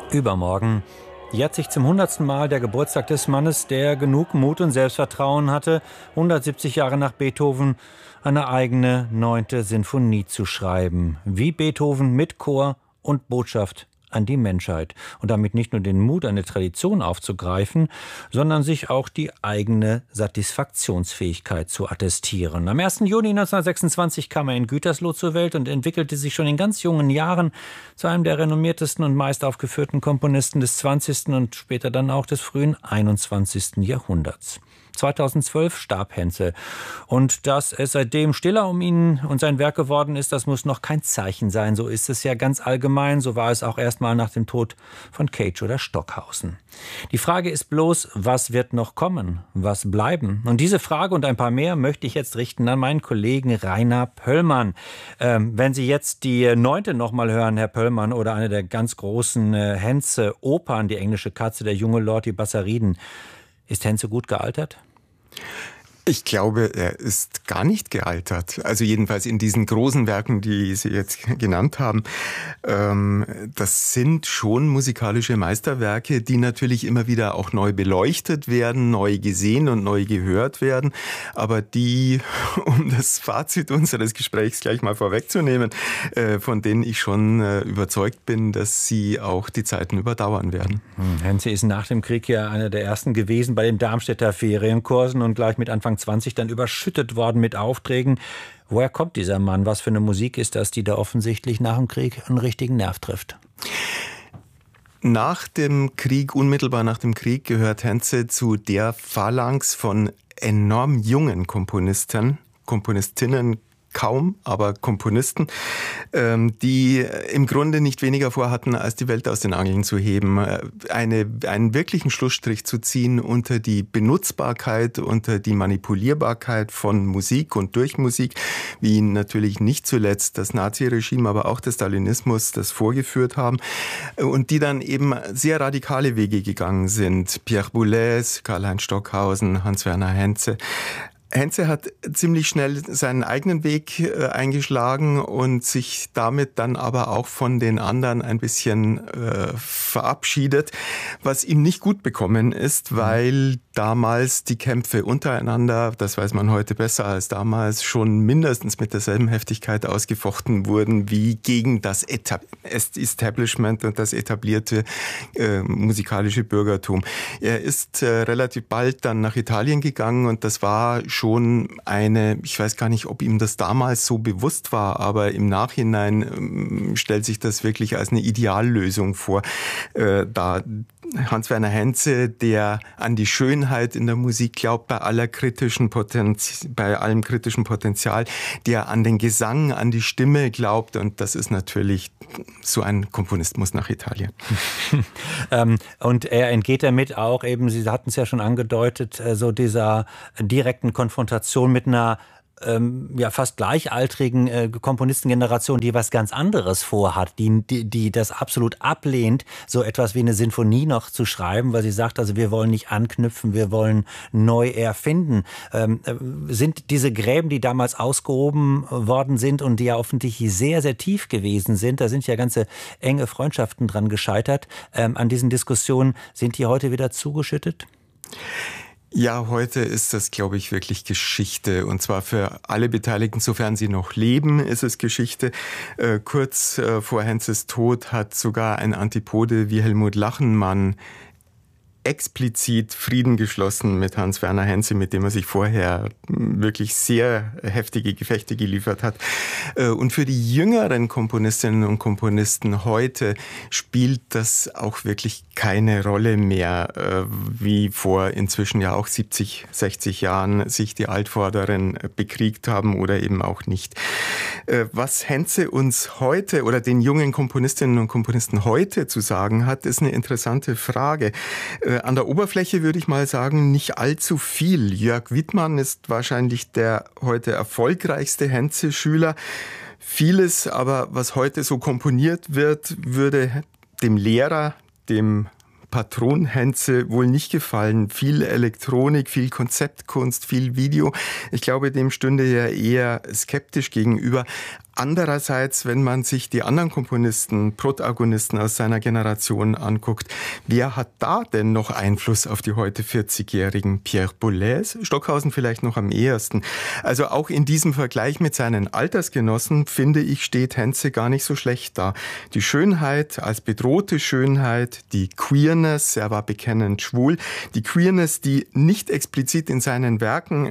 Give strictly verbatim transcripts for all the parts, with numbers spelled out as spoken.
Übermorgen jährt sich zum hundertsten Mal der Geburtstag des Mannes, der genug Mut und Selbstvertrauen hatte, hundertsiebzig Jahre nach Beethoven eine eigene neunte Sinfonie zu schreiben. Wie Beethoven mit Chor und Botschaft an die Menschheit. Und damit nicht nur den Mut, eine Tradition aufzugreifen, sondern sich auch die eigene Satisfaktionsfähigkeit zu attestieren. Am ersten Juni neunzehnhundertsechsundzwanzig kam er in Gütersloh zur Welt und entwickelte sich schon in ganz jungen Jahren zu einem der renommiertesten und meist aufgeführten Komponisten des zwanzigsten und später dann auch des frühen einundzwanzigsten Jahrhunderts. zweitausendzwölf starb Henze. Und dass es seitdem stiller um ihn und sein Werk geworden ist, das muss noch kein Zeichen sein. So ist es ja ganz allgemein. So war es auch erstmal nach dem Tod von Cage oder Stockhausen. Die Frage ist bloß, was wird noch kommen? Was bleiben? Und diese Frage und ein paar mehr möchte ich jetzt richten an meinen Kollegen Rainer Pöllmann. Ähm, wenn Sie jetzt die neunte nochmal hören, Herr Pöllmann, oder eine der ganz großen äh, Henze-Opern, die englische Katze, der junge Lord, die Bassariden, ist Henze gut gealtert? Ich glaube, er ist gar nicht gealtert. Also jedenfalls in diesen großen Werken, die Sie jetzt genannt haben. Das sind schon musikalische Meisterwerke, die natürlich immer wieder auch neu beleuchtet werden, neu gesehen und neu gehört werden. Aber die, um das Fazit unseres Gesprächs gleich mal vorwegzunehmen, von denen ich schon überzeugt bin, dass sie auch die Zeiten überdauern werden. Henze ist nach dem Krieg ja einer der ersten gewesen bei den Darmstädter Ferienkursen und gleich mit Anfang zwanzig dann überschüttet worden mit Aufträgen. Woher kommt dieser Mann? Was für eine Musik ist das, die da offensichtlich nach dem Krieg einen richtigen Nerv trifft? Nach dem Krieg, unmittelbar nach dem Krieg, gehört Henze zu der Phalanx von enorm jungen Komponisten, Komponistinnen, kaum, aber Komponisten, die im Grunde nicht weniger vorhatten, als die Welt aus den Angeln zu heben, eine, einen wirklichen Schlussstrich zu ziehen unter die Benutzbarkeit, unter die Manipulierbarkeit von Musik und durch Musik, wie natürlich nicht zuletzt das Naziregime, aber auch der Stalinismus das vorgeführt haben und die dann eben sehr radikale Wege gegangen sind. Pierre Boulez, Karlheinz Stockhausen, Hans-Werner Henze. Henze hat ziemlich schnell seinen eigenen Weg äh, eingeschlagen und sich damit dann aber auch von den anderen ein bisschen äh, verabschiedet, was ihm nicht gut bekommen ist, weil damals die Kämpfe untereinander, das weiß man heute besser als damals, schon mindestens mit derselben Heftigkeit ausgefochten wurden wie gegen das Etab- Establishment und das etablierte äh, musikalische Bürgertum. Er ist äh, relativ bald dann nach Italien gegangen und das war schon eine, ich weiß gar nicht, ob ihm das damals so bewusst war, aber im Nachhinein ähm, stellt sich das wirklich als eine Ideallösung vor. Äh, da Hans-Werner Henze, der an die Schönheit in der Musik glaubt, bei aller kritischen Potenz- bei allem kritischen Potenzial, der an den Gesang, an die Stimme glaubt, und das ist natürlich, so ein Komponist muss nach Italien. ähm, und er entgeht damit auch eben, Sie hatten es ja schon angedeutet, so dieser direkten Konfrontation mit einer Ähm, ja, fast gleichaltrigen äh, Komponistengeneration, die was ganz anderes vorhat, die, die, die das absolut ablehnt, so etwas wie eine Sinfonie noch zu schreiben, weil sie sagt, also wir wollen nicht anknüpfen, wir wollen neu erfinden. Ähm, äh, sind diese Gräben, die damals ausgehoben worden sind und die ja offensichtlich sehr, sehr tief gewesen sind, da sind ja ganze enge Freundschaften dran gescheitert, ähm, an diesen Diskussionen, sind die heute wieder zugeschüttet? Ja, heute ist das, glaube ich, wirklich Geschichte. Und zwar für alle Beteiligten, sofern sie noch leben, ist es Geschichte. Äh, kurz äh, vor Henzes Tod hat sogar ein Antipode wie Helmut Lachenmann explizit Frieden geschlossen mit Hans-Werner Henze, mit dem er sich vorher wirklich sehr heftige Gefechte geliefert hat. Und für die jüngeren Komponistinnen und Komponisten heute spielt das auch wirklich keine Rolle mehr, wie vor inzwischen ja auch siebzig, sechzig Jahren sich die Altvorderen bekriegt haben oder eben auch nicht. Was Henze uns heute oder den jungen Komponistinnen und Komponisten heute zu sagen hat, ist eine interessante Frage. An der Oberfläche würde ich mal sagen, nicht allzu viel. Jörg Wittmann ist wahrscheinlich der heute erfolgreichste Henze-Schüler. Vieles aber, was heute so komponiert wird, würde dem Lehrer, dem Patron Henze wohl nicht gefallen. Viel Elektronik, viel Konzeptkunst, viel Video. Ich glaube, dem stünde er eher skeptisch gegenüber. Andererseits, wenn man sich die anderen Komponisten, Protagonisten aus seiner Generation anguckt, wer hat da denn noch Einfluss auf die heute vierzigjährigen? Pierre Boulez, Stockhausen vielleicht noch am ehesten. Also auch in diesem Vergleich mit seinen Altersgenossen, finde ich, steht Hentze gar nicht so schlecht da. Die Schönheit als bedrohte Schönheit, die Queerness, er war bekennend schwul, die Queerness, die nicht explizit in seinen Werken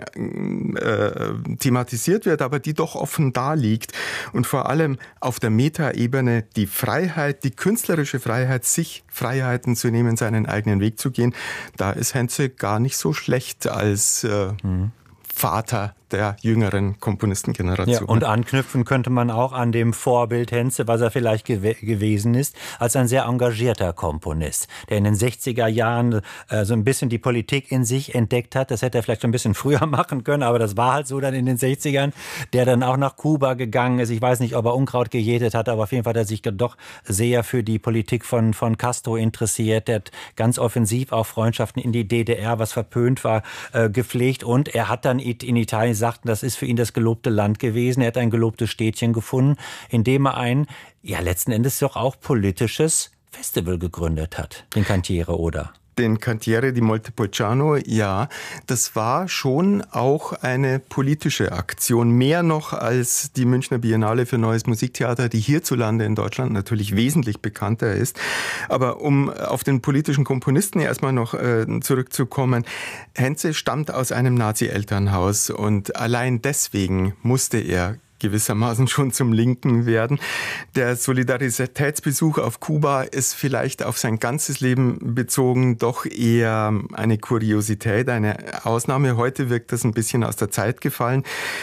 äh, thematisiert wird, aber die doch offen da liegt. Und vor allem auf der Metaebene die Freiheit, die künstlerische Freiheit, sich Freiheiten zu nehmen, seinen eigenen Weg zu gehen. Da ist Hentze gar nicht so schlecht als äh, mhm. Vater der jüngeren Komponistengeneration. Ja, und anknüpfen könnte man auch an dem Vorbild Hentze, was er vielleicht gew- gewesen ist, als ein sehr engagierter Komponist, der in den sechziger Jahren äh, so ein bisschen die Politik in sich entdeckt hat. Das hätte er vielleicht schon ein bisschen früher machen können, aber das war halt so dann in den sechzigern, der dann auch nach Kuba gegangen ist. Ich weiß nicht, ob er Unkraut gejätet hat, aber auf jeden Fall hat er sich doch sehr für die Politik von, von Castro interessiert. Der hat ganz offensiv auch Freundschaften in die D D R, was verpönt war, äh, gepflegt, und er hat dann in Italien sagten, das ist für ihn das gelobte Land gewesen. Er hat ein gelobtes Städtchen gefunden, in dem er ein, ja letzten Endes doch auch politisches Festival gegründet hat, den Cantiere, oder? Den Cantiere di Montepulciano, ja, das war schon auch eine politische Aktion, mehr noch als die Münchner Biennale für Neues Musiktheater, die hierzulande in Deutschland natürlich wesentlich bekannter ist. Aber um auf den politischen Komponisten erstmal noch äh, zurückzukommen, Hentze stammt aus einem Nazi-Elternhaus und allein deswegen musste er gewissermaßen schon zum Linken werden. Der Solidaritätsbesuch auf Kuba ist vielleicht auf sein ganzes Leben bezogen doch eher eine Kuriosität, eine Ausnahme. Heute wirkt das ein bisschen aus der Zeit gefallen.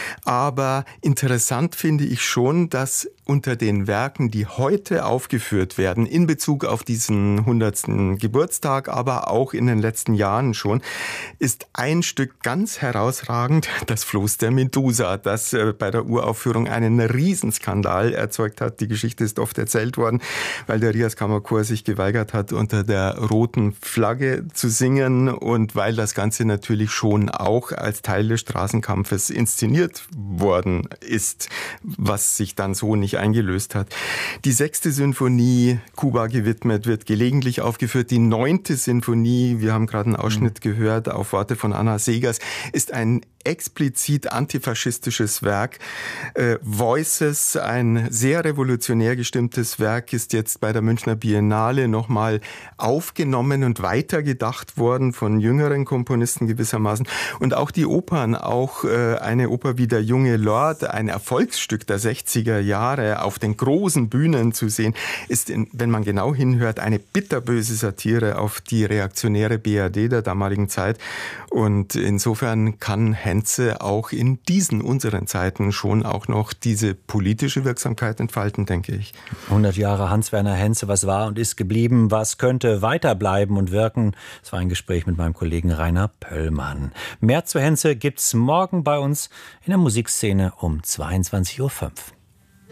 Aber interessant finde ich schon, dass unter den Werken, die heute aufgeführt werden, in Bezug auf diesen hundertsten Geburtstag, aber auch in den letzten Jahren schon, ist ein Stück ganz herausragend, das Floß der Medusa, das äh, bei der Uraufführung einen Riesenskandal erzeugt hat. Die Geschichte ist oft erzählt worden, weil der Rias Kammerchor sich geweigert hat, unter der roten Flagge zu singen und weil das Ganze natürlich schon auch als Teil des Straßenkampfes inszeniert worden ist, was sich dann so nicht eingelöst hat. Die sechste Sinfonie, Kuba gewidmet, wird gelegentlich aufgeführt. Die neunte Sinfonie, wir haben gerade einen Ausschnitt mhm. gehört, auf Worte von Anna Segers, ist ein explizit antifaschistisches Werk. Äh, Voices, ein sehr revolutionär gestimmtes Werk, ist jetzt bei der Münchner Biennale nochmal aufgenommen und weitergedacht worden von jüngeren Komponisten gewissermaßen. Und auch die Opern, auch äh, eine Oper wie Der junge Lord, ein Erfolgsstück der sechziger Jahre, auf den großen Bühnen zu sehen, ist, in, wenn man genau hinhört, eine bitterböse Satire auf die reaktionäre B R D der damaligen Zeit. Und insofern kann Hentze auch in diesen unseren Zeiten schon auch noch diese politische Wirksamkeit entfalten, denke ich. hundert Jahre Hans-Werner Hentze, was war und ist geblieben, was könnte weiterbleiben und wirken? Das war ein Gespräch mit meinem Kollegen Rainer Pöllmann. Mehr zu Hentze gibt's morgen bei uns in der Musikszene um zweiundzwanzig Uhr fünf.